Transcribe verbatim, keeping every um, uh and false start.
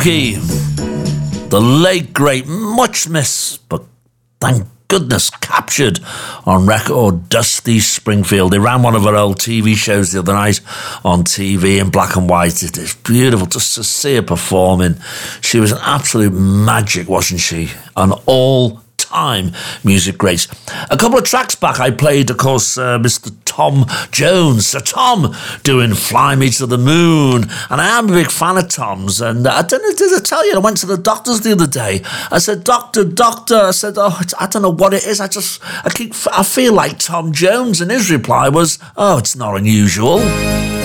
Key, the late great, much missed, but thank goodness captured on record, Dusty Springfield. They ran one of her old T V shows the other night on T V in black and white. It is beautiful just to see her performing. She was an absolute magic, wasn't she? An all time music great. A couple of tracks back I played, of course, uh, Mister Tom Jones, Sir Tom, doing Fly Me to the Moon, and I am a big fan of Tom's, and I don't know, did I tell you, I went to the doctors the other day. I said, doctor, doctor, I said, oh, it's, I don't know what it is, I just, I keep, I feel like Tom Jones, and his reply was, oh, it's not unusual.